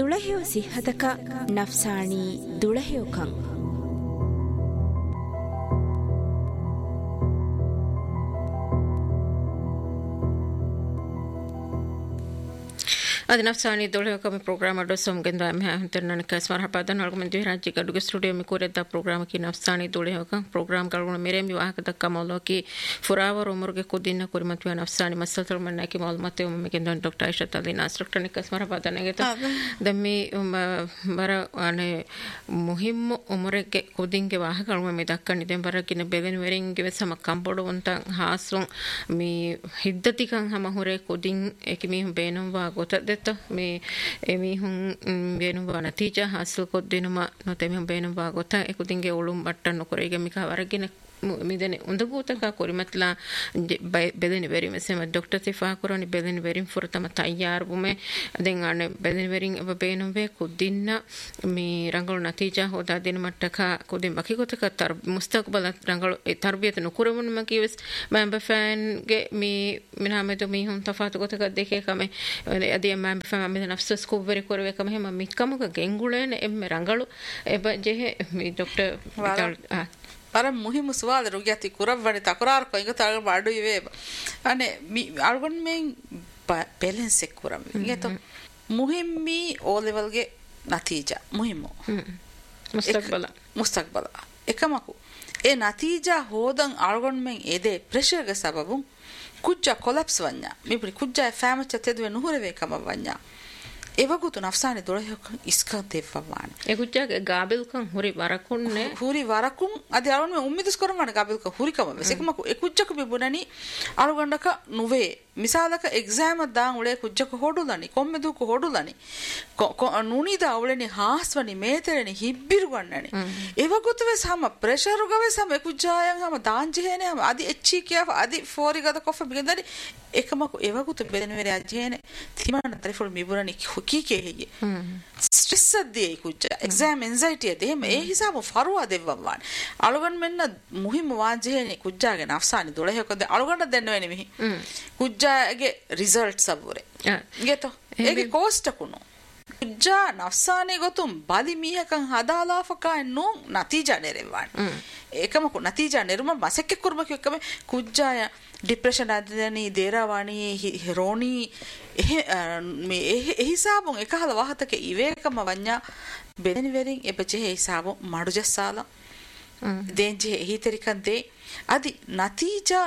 ದುಳಹೆಯೋ ಸಿಹದಕ ನಫ್ಸಾಣಿ ದುಳಹೆಯೋ ಕಂ అది నఫ్సాని దొళక మీ programme Addo సొంగంద May హంతర్నన కస్మర్ హపాదన్ అల్గమన్ the రాజ్య గడుగ స్టూడియో మీ కోరెద్ద ప్రోగ్రామ్ కి నఫ్సాని దొళక ప్రోగ్రామ్ కల్గన మేరే మీ వాహక దక్క మౌలోకి ఫురావర్ ఉమర్ಗೆ ಕುದಿನ ಕುರಿಮತ್ವ ನಫ್ಸಾನಿ ಮಸಲ್ತರ್ ಮನ್ನಕಿ ಮಾಲೂಮಾತೆ ಉಮ್ಮೆ ಗೆಂದನ್ ಡಾಕ್ಟರ್ ಐಷತ್ ಅಲಿ ನಾಸ್ಟ್ರಕ್ಟರ್ ಕಸ್ಮರ್ ಹಪಾದನ್ ಗೆತ ದಮ್ಮಿ ಬರ ಅನೆ ಮುಹಿಮ್ ಉಮರ್ಗೆ ಕುದಿಂಗೆ ವಾಹಕ ಕಲ್ಗನ ಮೆ ದಕ್ಕನಿ ದೆಂ ಬರಕಿನ ಬೆದೆನ್ ವೆರಿಂಗೆ ಸಮ ಕಂಪೋಡು ಅಂತ ಹಾಸುಂ ಮಿ ಹಿದ್ದತಿ ಕಂ ಹಮ ಹೊರೆ ಕುದಿನ್ ಏಕಿ ಮಿ ಬೇನಂ ವಾ ಗೊತ මේ එමිහුන් වෙනුවා නතිජා හාසල් කොද්දිනම නොතෙම බේනවා ගොත එකුදින්ගේ ඔළුම් බට්ටන් නොකරේගේ මික වරගෙන මිදෙන උඳගූතක කොරිමත්ලා බෙදෙන වෙරිම සම ડોක්ටර් තිෆා කරෝනි බෙදෙන වෙරින් ෆුරතම තයාර් බුමේ දැන් අනේ බෙදෙන වෙරින් ඔබ බේනොවේ කුදින්න මේ රංගල නතිජා හොදා දෙන මට්ටක කුදින් බකි ගොතක තර මුස්තක්බල රංගල තර්බියත නොකරමුන මකිවස් මම ෆෑන් ගේ මේ මිනාමෙද මිහුන් තෆාත ගොතක දෙකේ කම අදිය මම ෆෑන් මම නෆ්සස් කුවරි කරවේ කම හැම මික්කමක ගෙන්ගුලේන එම්මෙ රංගල එබ ජෙහෙ මේ ડોක්ටර් අර මුහිමු සවාද රුගයති කුරවණි තකරාර කොයිග තරග බඩු ඉවේ අනේ අල්ගොන් මෙන් බැලන්ස් එක කුරම් ඉගෙත මුහිම්මි ඕ ලෙවල් ගේ නතිජා මුහිමු මුස්තක්බල එකමකු ඒ නතිජා හොදන් අල්ගොන් මෙන් එදේ ප්‍රෙෂර් ගේ සබබුන් කුජ්ජා කොලැප්ස් වඤ්ඤා මිපරි කුජ්ජා ෆෑමච තෙදුවේ නුහුරවේ කම වඤ්ඤා එවගුතු නෆ්සානි දොළහක ඉස්කන් දෙවවාන ඒ කුච්චාගේ ගාබිල්කන් හුරි වරකුන්නේ හුරි වරකුන් අද අරුන් මේ උම්මිදස් කරමන ගාබිල්ක හුරිකම වෙසකම ඒ කුච්චක බිබුනනි අලුගණ්ඩක නුවේ මිසාලක එක්සෑම දාන් උලේ කුච්චක හොඩුලනි කොම්මෙදුක හොඩුලනි නුනිද අවලෙනි හාස්වනි මේතරෙනි හිබ්බිරු ගන්නනි එවගුතු වෙස හැම ප්‍රෙෂර් ගවේ හැම කුච්චායන් හැම දාංජේනේ හැම අදි එච්චි කියා අදි ෆෝරි ගද කොෆ බිගදනි එකමක එවගුතු බෙදෙන වෙරේ අජේනේ තිමන තරෆුල් මිබුරනි කීකේ හිගේ ස්ට්‍රෙස් අධේ කුච්චා එක්සෑම් එන්සයිටි අධේ මේ හිසාව ෆරුවා දෙවවාන අලුගන් මෙන්න මුහිම වාජේනේ කුච්චාගේ නෆ්සානි දොළහකද අලුගන්න දෙන්න වෙන්නේ මෙහි කුච්චාගේ රිසල්ට්ස් අබුරේ ගෙතෝ ඒකේ කොස්ට් කුණු කුච්චා නෆ්සානි ගොතුම් බදි මීහකන් හදාලාෆකා නෝ නතිජා නෙරෙවන් ඒකමකු නතිජා නිර්ම මසෙක්ක කුර්මක එක්කම කුච්චාය ડિપ્રેશન ආදෙනී දේරාවාණී හිරෝණී මේ එහිසාබුන් එකහල වහතක ඉවේකම වඤ්ඤා බෙදෙන වෙරින් එපචේ හිසාබු මඩු ජස්සාලා දෙන්ජේ එහිතරිකන් දේ අදි නතිජා